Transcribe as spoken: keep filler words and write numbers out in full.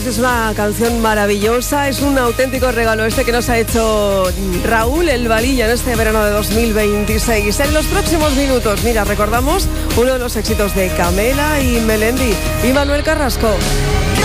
Es una canción maravillosa, es un auténtico regalo este que nos ha hecho Raúl El Valilla en este verano de dos mil veintiséis. En los próximos minutos, mira, recordamos uno de los éxitos de Camela y Melendi y Manuel Carrasco.